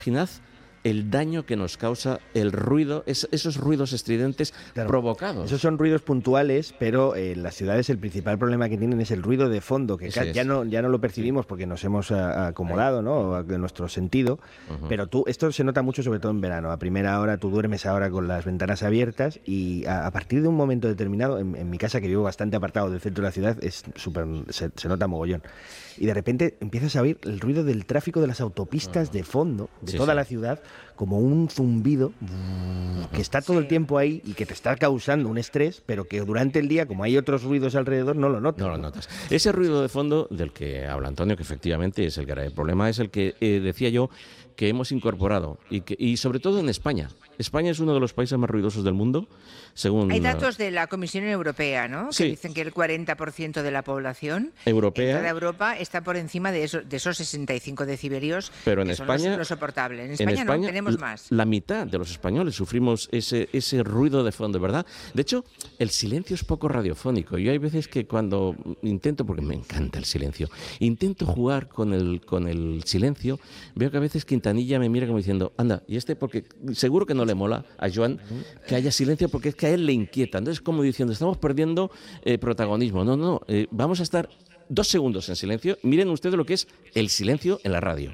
Imaginad el daño que nos causa el ruido, esos ruidos estridentes provocados. Esos son ruidos puntuales, pero en las ciudades el principal problema que tienen es el ruido de fondo, que ya no lo percibimos porque nos hemos acomodado, ¿no?, a nuestro sentido, pero esto se nota mucho sobre todo en verano. A primera hora tú duermes ahora con las ventanas abiertas y a partir de un momento determinado, en mi casa, que vivo bastante apartado del centro de la ciudad, se nota mogollón. Y de repente empiezas a oír el ruido del tráfico de las autopistas de fondo, de toda la ciudad, como un zumbido que está todo el tiempo ahí y que te está causando un estrés, pero que durante el día, como hay otros ruidos alrededor, no lo notas. No lo notas. Ese ruido de fondo del que habla Antonio, que efectivamente es el grave problema, es el que decía yo que hemos incorporado y sobre todo en España. España es uno de los países más ruidosos del mundo, según... Hay datos de la Comisión Europea, ¿no?, que dicen que el 40% de la población europea, en toda Europa está por encima de esos 65 decibelios, pero en que España, son lo soportable. En España no, tenemos más. La mitad de los españoles sufrimos ese ruido de fondo, ¿verdad? De hecho, el silencio es poco radiofónico. Yo hay veces que cuando intento, porque me encanta el silencio, intento jugar con el silencio, veo que a veces Quintanilla me mira como diciendo, anda, y porque seguro que no le mola a Joan que haya silencio, porque es que a él le inquieta. Entonces, como diciendo, estamos perdiendo protagonismo. No, vamos a estar 2 segundos en silencio. Miren ustedes lo que es el silencio en la radio.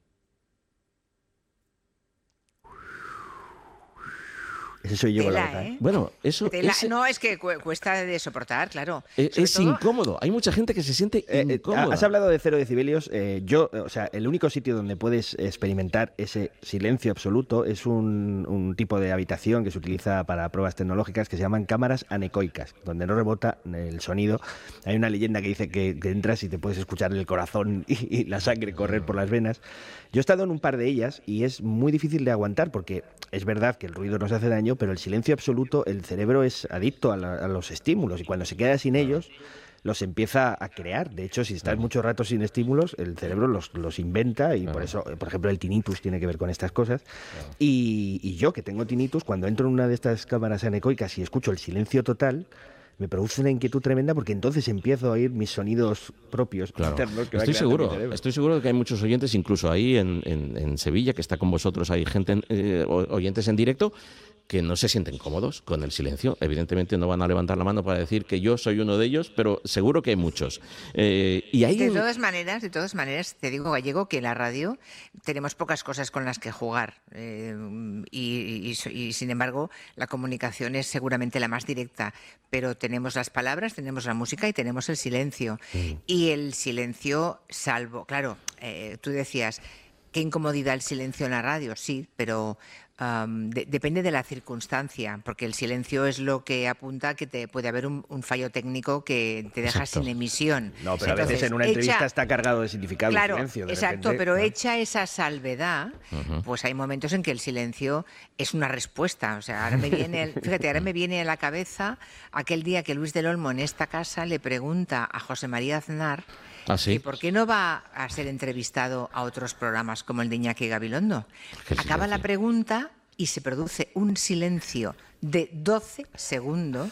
Ese soy yo con la boca, ¿eh? Bueno, eso... No, es que cuesta de soportar, claro. Es incómodo. Hay mucha gente que se siente incómoda. Has hablado de 0 decibelios. El único sitio donde puedes experimentar ese silencio absoluto es un tipo de habitación que se utiliza para pruebas tecnológicas que se llaman cámaras anecoicas, donde no rebota el sonido. Hay una leyenda que dice que entras y te puedes escuchar el corazón y la sangre correr por las venas. Yo he estado en un par de ellas y es muy difícil de aguantar porque es verdad que el ruido nos hace daño, pero el silencio absoluto, el cerebro es adicto a los estímulos y cuando se queda sin ellos los empieza a crear. De hecho, si estás mucho rato sin estímulos, el cerebro los inventa y por eso, por ejemplo, el tinnitus tiene que ver con estas cosas. Y yo, que tengo tinnitus, cuando entro en una de estas cámaras anecoicas y escucho el silencio total, me produce una inquietud tremenda porque entonces empiezo a oír mis sonidos propios internos. Estoy seguro de que hay muchos oyentes, incluso ahí en Sevilla, que está con vosotros, hay gente, oyentes en directo, que no se sienten cómodos con el silencio. Evidentemente no van a levantar la mano para decir que yo soy uno de ellos, pero seguro que hay muchos. De todas maneras, te digo, Gallego, que en la radio tenemos pocas cosas con las que jugar y sin embargo la comunicación es seguramente la más directa, pero tenemos las palabras, tenemos la música y tenemos el silencio. Y el silencio, claro, tú decías, qué incomodidad el silencio en la radio, sí, pero... depende de la circunstancia, porque el silencio es lo que apunta que te puede haber un fallo técnico que te deja sin emisión. No, pero entonces, a veces en una entrevista está cargado de significado el silencio. Exacto, pero hecha esa salvedad, pues hay momentos en que el silencio es una respuesta. O sea, ahora me viene a la cabeza aquel día que Luis del Olmo en esta casa le pregunta a José María Aznar ¿y por qué no va a ser entrevistado a otros programas como el de Iñaki Gabilondo? Acaba la pregunta y se produce un silencio de 12 segundos.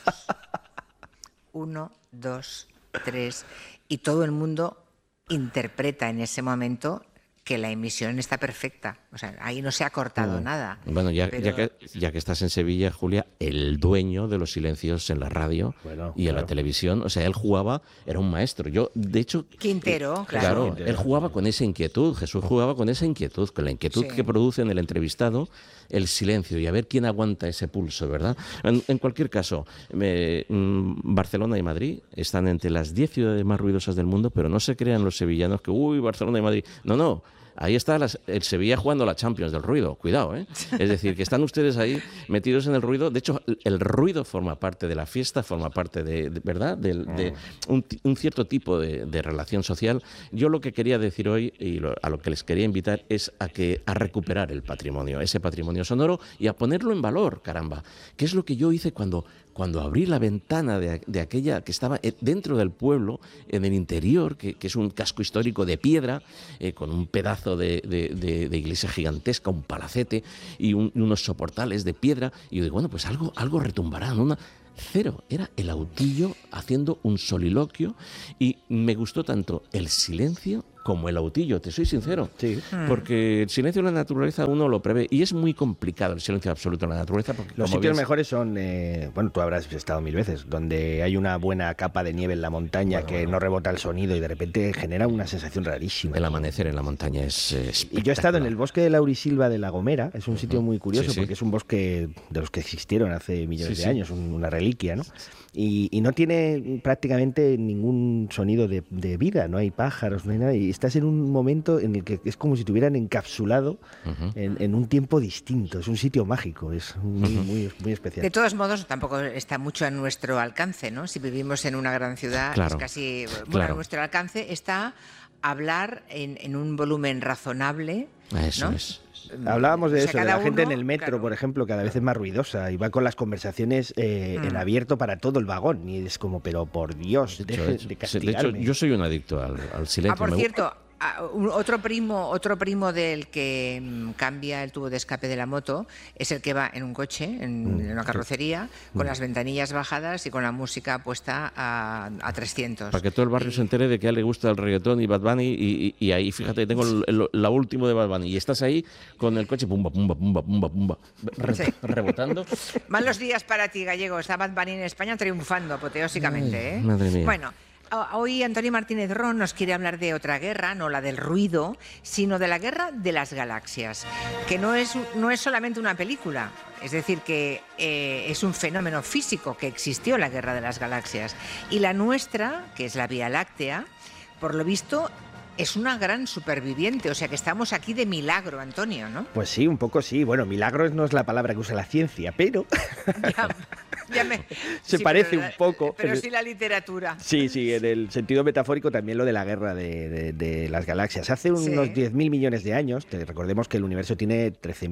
1, 2, 3. Y todo el mundo interpreta en ese momento que la emisión está perfecta. O sea, ahí no se ha cortado nada. Bueno, ya que estás en Sevilla, Julia, el dueño de los silencios en la radio en la televisión, o sea, él jugaba, era un maestro. Yo, de hecho... Quintero, claro. Él jugaba con esa inquietud, Jesús jugaba con esa inquietud, con la inquietud que produce en el entrevistado el silencio y a ver quién aguanta ese pulso, ¿verdad? En cualquier caso, Barcelona y Madrid están entre las 10 ciudades más ruidosas del mundo, pero no se crean los sevillanos que, Barcelona y Madrid. No. Ahí está el Sevilla jugando la Champions del ruido, cuidado, ¿eh? Es decir, que están ustedes ahí metidos en el ruido. De hecho, el ruido forma parte de la fiesta, forma parte ¿verdad? De un cierto tipo de relación social. Yo lo que quería decir hoy y a lo que les quería invitar es a recuperar el patrimonio, ese patrimonio sonoro y a ponerlo en valor, caramba. ¿Qué es lo que yo hice cuando abrí la ventana de aquella que estaba dentro del pueblo, en el interior, que es un casco histórico de piedra, con un pedazo de iglesia gigantesca, un palacete y unos soportales de piedra? Y yo digo, bueno, pues algo retumbará, ¿no? Cero, era el autillo haciendo un soliloquio y me gustó tanto el silencio como el autillo, te soy sincero. Sí. Porque el silencio en la naturaleza uno lo prevé y es muy complicado el silencio absoluto en la naturaleza. Porque, Los como sitios bien, mejores son, bueno, tú habrás estado 1000 veces, donde hay una buena capa de nieve en la montaña no rebota el sonido y de repente genera una sensación rarísima. el amanecer en la montaña es Y yo he estado en el bosque de Laurisilva de La Gomera, es un sitio muy curioso Sí, sí. porque es un bosque de los que existieron hace millones de años, una reliquia, ¿no? Y no tiene prácticamente ningún sonido de vida, no hay pájaros, no hay nada, y estás en un momento en el que es como si te hubieran encapsulado en un tiempo distinto, es un sitio mágico, es muy especial. De todos modos, tampoco está mucho a nuestro alcance, ¿no? Si vivimos en una gran ciudad, Claro, es casi... Bueno, claro. a nuestro alcance está hablar en un volumen razonable, Eso ¿no? es. Hablábamos de O sea, eso, de cada la gente en uno, el metro, claro. por ejemplo, cada vez es más ruidosa y va con las conversaciones en abierto para todo el vagón. Y es como, pero por Dios, deje de De castigarme. hecho, yo soy un adicto al silencio. Por Me- cierto, otro primo del que cambia el tubo de escape de la moto es el que va en un coche, en una carrocería, con las ventanillas bajadas y con la música puesta a 300. Para que todo el barrio se entere de que a él le gusta el reggaetón y Bad Bunny y ahí, fíjate, tengo la última de Bad Bunny y estás ahí con el coche pumba, pumba, pumba, pumba, pumba, Sí. rebotando. Malos días para ti, Gallego. Está Bad Bunny en España triunfando apoteósicamente, ¿eh? Madre mía. Bueno, hoy Antonio Martínez Ron nos quiere hablar de otra guerra, no la del ruido, sino de la guerra de las galaxias, que no es solamente una película, es decir, que es un fenómeno físico que existió la guerra de las galaxias. Y la nuestra, que es la Vía Láctea, por lo visto es una gran superviviente, o sea que estamos aquí de milagro, Antonio, ¿no? Pues sí, un poco sí. Bueno, milagros no es la palabra que usa la ciencia, pero se parece pero un poco. Pero sí la literatura. Sí, en el sentido metafórico también lo de la guerra de las galaxias. Hace unos 10.000 millones de años, recordemos que el universo tiene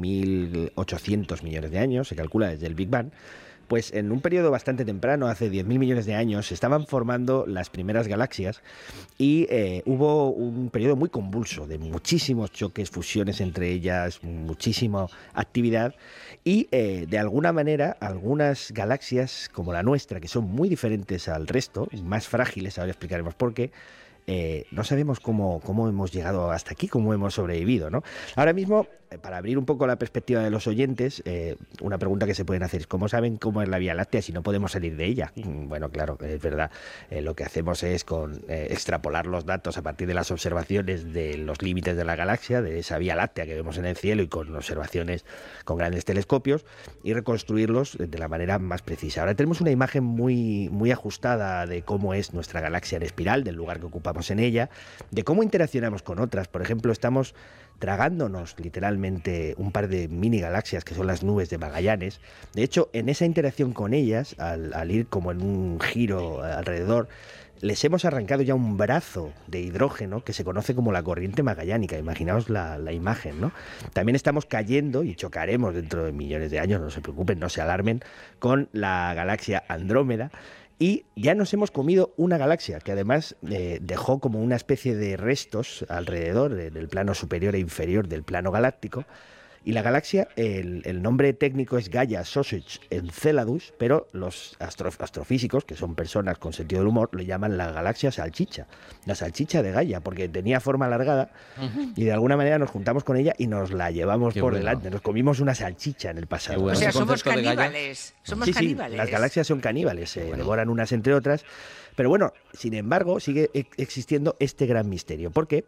13.800 millones de años, se calcula desde el Big Bang. Pues en un periodo bastante temprano, hace 10.000 millones de años, se estaban formando las primeras galaxias y hubo un periodo muy convulso de muchísimos choques, fusiones entre ellas, muchísima actividad y de alguna manera algunas galaxias como la nuestra, que son muy diferentes al resto, más frágiles, ahora explicaremos por qué, no sabemos cómo hemos llegado hasta aquí, cómo hemos sobrevivido, ¿no? Ahora mismo, para abrir un poco la perspectiva de los oyentes, una pregunta que se pueden hacer es ¿cómo saben cómo es la Vía Láctea si no podemos salir de ella? Bueno, claro, es verdad. Lo que hacemos es extrapolar los datos a partir de las observaciones de los límites de la galaxia, de esa Vía Láctea que vemos en el cielo y con observaciones con grandes telescopios y reconstruirlos de la manera más precisa. Ahora tenemos una imagen muy ajustada de cómo es nuestra galaxia en espiral, del lugar que ocupamos en ella, de cómo interaccionamos con otras. Por ejemplo, estamos tragándonos literalmente un par de mini galaxias que son las nubes de Magallanes. De hecho, en esa interacción con ellas, al ir como en un giro alrededor, les hemos arrancado ya un brazo de hidrógeno que se conoce como la corriente magallánica. Imaginaos la imagen, ¿no? También estamos cayendo, y chocaremos dentro de millones de años, no se preocupen, no se alarmen, con la galaxia Andrómeda. Y ya nos hemos comido una galaxia que además dejó como una especie de restos alrededor del plano superior e inferior del plano galáctico. Y la galaxia, el nombre técnico es Gaia Sausage Enceladus, pero los astrofísicos, que son personas con sentido del humor, lo llaman la galaxia salchicha, la salchicha de Gaia, porque tenía forma alargada y de alguna manera nos juntamos con ella y nos la llevamos por delante. Nos comimos una salchicha en el pasado. Bueno. O sea, Ese somos concepto de Gaia- caníbales. Somos Sí, caníbales. las galaxias son caníbales, se devoran unas entre otras. Pero bueno, sin embargo, sigue existiendo este gran misterio, porque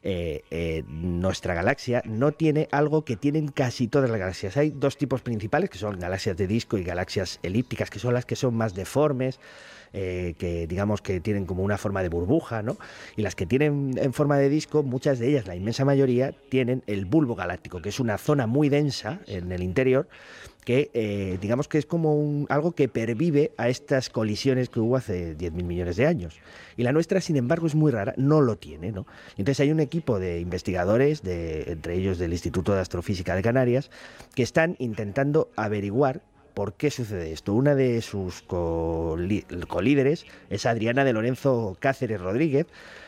nuestra galaxia no tiene algo que tienen casi todas las galaxias. Hay dos tipos principales, que son galaxias de disco y galaxias elípticas, que son las que son más deformes, que digamos que tienen como una forma de burbuja, ¿no? Y las que tienen en forma de disco, muchas de ellas, la inmensa mayoría, tienen el bulbo galáctico, que es una zona muy densa en el interior, que digamos que es como algo que pervive a estas colisiones que hubo hace 10.000 millones de años. Y la nuestra, sin embargo, es muy rara, no lo tiene, ¿no? Entonces hay un equipo de investigadores, entre ellos del Instituto de Astrofísica de Canarias, que están intentando averiguar por qué sucede esto. Una de sus colíderes es Adriana de Lorenzo Cáceres Rodríguez,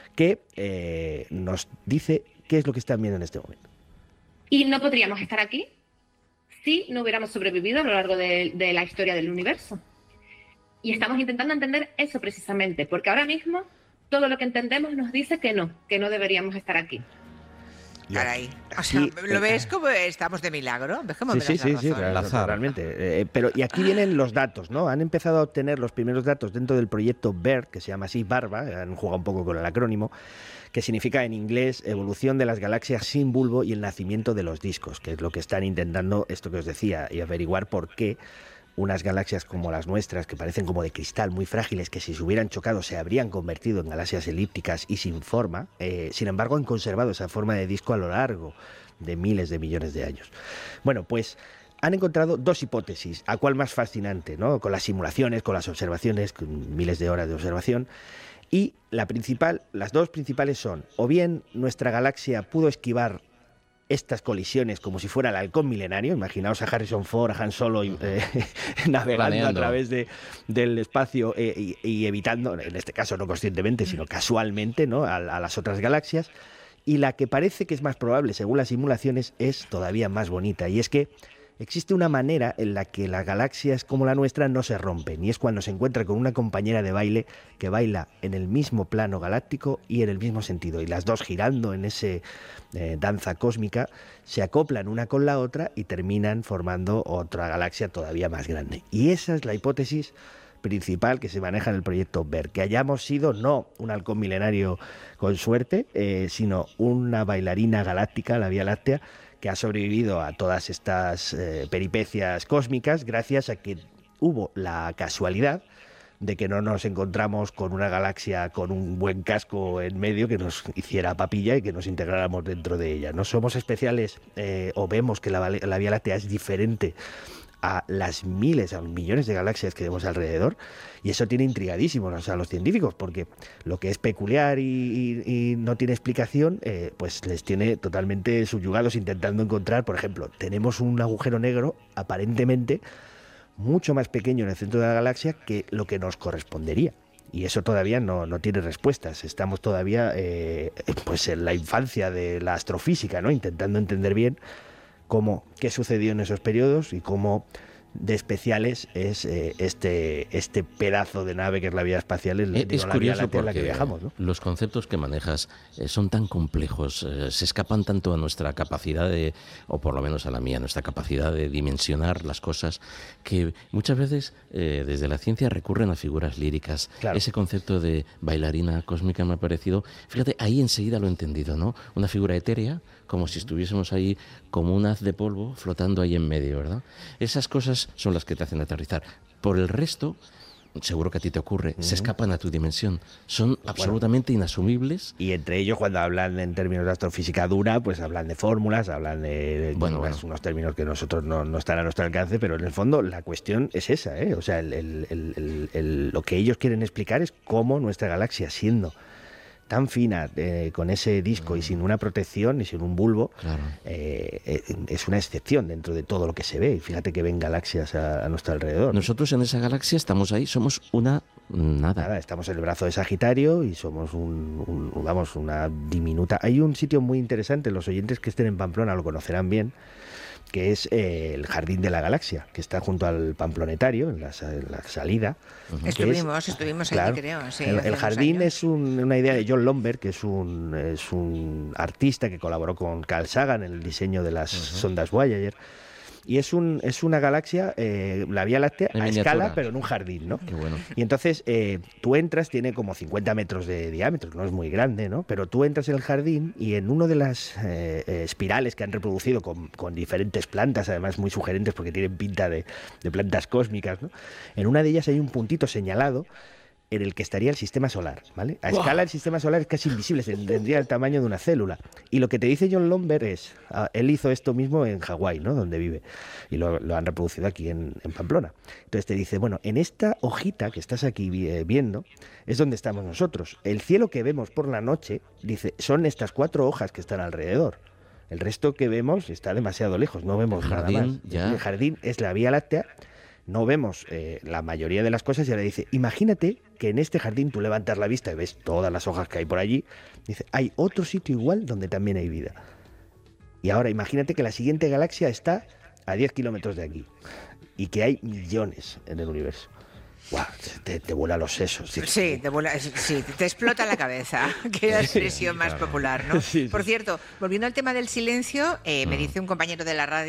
que nos dice qué es lo que están viendo en este momento. Y no podríamos estar aquí si no hubiéramos sobrevivido a lo largo de la historia del universo. Y estamos intentando entender eso precisamente, porque ahora mismo todo lo que entendemos nos dice que no deberíamos estar aquí. Caray. O sea, ¿lo ves como estamos de milagro? ¿Ves cómo me das la razón? Realmente. Pero, y aquí vienen los datos, ¿no? Han empezado a obtener los primeros datos dentro del proyecto BERT, que se llama así, Barba, han jugado un poco con el acrónimo, que significa en inglés evolución de las galaxias sin bulbo y el nacimiento de los discos, que es lo que están intentando, esto que os decía, y averiguar por qué unas galaxias como las nuestras, que parecen como de cristal, muy frágiles, que si se hubieran chocado se habrían convertido en galaxias elípticas y sin forma, sin embargo han conservado esa forma de disco a lo largo de miles de millones de años. Bueno, pues han encontrado dos hipótesis, a cuál más fascinante, ¿no? Con las simulaciones, con las observaciones, con miles de horas de observación. Y las dos principales son, o bien nuestra galaxia pudo esquivar estas colisiones como si fuera el halcón milenario. Imaginaos a Harrison Ford, a Han Solo navegando a través del espacio y evitando, en este caso no conscientemente, sino casualmente, ¿no? a las otras galaxias. Y la que parece que es más probable, según las simulaciones, es todavía más bonita. Y es que existe una manera en la que las galaxias como la nuestra no se rompen, y es cuando se encuentra con una compañera de baile que baila en el mismo plano galáctico y en el mismo sentido, y las dos girando en ese danza cósmica se acoplan una con la otra y terminan formando otra galaxia todavía más grande. Y esa es la hipótesis principal que se maneja en el proyecto BERT, que hayamos sido no un halcón milenario con suerte, sino una bailarina galáctica, la Vía Láctea, que ha sobrevivido a todas estas peripecias cósmicas gracias a que hubo la casualidad de que no nos encontramos con una galaxia con un buen casco en medio que nos hiciera papilla y que nos integráramos dentro de ella. No somos especiales o vemos que la Vía Láctea es diferente a las miles, a millones de galaxias que vemos alrededor, y eso tiene intrigadísimos a los científicos, porque lo que es peculiar y no tiene explicación, pues les tiene totalmente subyugados intentando encontrar. Por ejemplo, tenemos un agujero negro aparentemente mucho más pequeño en el centro de la galaxia que lo que nos correspondería. Y eso todavía no tiene respuestas. Estamos todavía pues en la infancia de la astrofísica, ¿no? Intentando entender bien qué sucedió en esos periodos y cómo de especiales es este pedazo de nave que es la vía espacial, es la curioso Vía Láctea en porque la que viajamos, ¿no? Los conceptos que manejas son tan complejos, se escapan tanto a nuestra capacidad o por lo menos a la mía, nuestra capacidad de dimensionar las cosas, que muchas veces desde la ciencia recurren a figuras líricas. Claro. Ese concepto de bailarina cósmica me ha parecido, fíjate, ahí enseguida lo he entendido, ¿no? Una figura etérea, como si estuviésemos ahí como un haz de polvo flotando ahí en medio, ¿verdad? Esas cosas son las que te hacen aterrizar. Por el resto, seguro que a ti te ocurre, se escapan a tu dimensión. Son absolutamente inasumibles. Y entre ellos, cuando hablan en términos de astrofísica dura, pues hablan de fórmulas, hablan de unos términos que nosotros no están a nuestro alcance, pero en el fondo la cuestión es esa, ¿eh? O sea, lo que ellos quieren explicar es cómo nuestra galaxia, siendo tan fina, con ese disco y sin una protección y sin un bulbo, Claro. Es una excepción dentro de todo lo que se ve. Y fíjate que ven galaxias a nuestro alrededor. Nosotros en esa galaxia estamos ahí, somos una nada. Estamos en el brazo de Sagitario y somos una diminuta. Hay un sitio muy interesante, los oyentes que estén en Pamplona lo conocerán bien, que es el Jardín de la Galaxia, que está junto al Pamplonetario, en la salida. Estuvimos claro, allí, creo. Sí, el jardín es una idea de John Lomberg, que es un artista que colaboró con Carl Sagan en el diseño de las sondas Voyager. Y es una galaxia, la Vía Láctea, a escala, pero en un jardín, ¿no? Qué bueno. Y entonces tú entras, tiene como 50 metros de diámetro, no es muy grande, ¿no? Pero tú entras en el jardín y en uno de las espirales que han reproducido con diferentes plantas, además muy sugerentes porque tienen pinta de plantas cósmicas, ¿no? En una de ellas hay un puntito señalado en el que estaría el sistema solar, ¿vale? A escala el sistema solar es casi invisible, tendría el tamaño de una célula. Y lo que te dice John Lomberg es, él hizo esto mismo en Hawái, ¿no? Donde vive, y lo han reproducido aquí en Pamplona. Entonces te dice, bueno, en esta hojita que estás aquí viendo es donde estamos nosotros. El cielo que vemos por la noche, dice, son estas 4 hojas que están alrededor. El resto que vemos está demasiado lejos, no vemos nada más. El jardín es la Vía Láctea. No vemos la mayoría de las cosas y ahora dice, imagínate que en este jardín tú levantas la vista y ves todas las hojas que hay por allí. Dice, hay otro sitio igual donde también hay vida. Y ahora imagínate que la siguiente galaxia está a 10 kilómetros de aquí y que hay millones en el universo. ¡guau! Te vuela los sesos. Sí, te explota la cabeza, que es la expresión más popular, ¿no? Sí, sí. Por cierto, volviendo al tema del silencio, me dice un compañero de la radio